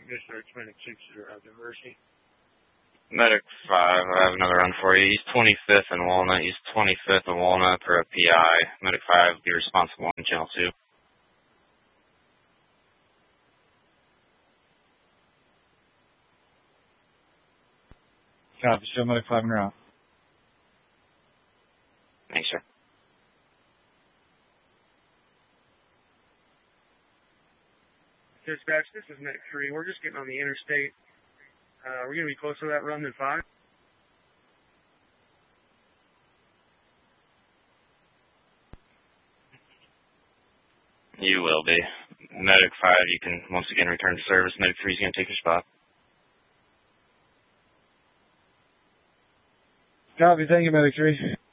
District, Medic 6 is around the Mercy. Medic 5, I have another run for you. He's 25th and Walnut. He's 25th and Walnut for a PI. Medic 5, be responsible on channel 2. Copy, show Medic 5 en route. Thanks, sir. Dispatch, this is Medic 3. We're just getting on the interstate. We're going to be closer to that run than 5. You will be. Medic 5, you can once again return to service. Medic 3 is going to take your spot. Copy, thank you, Medic 3.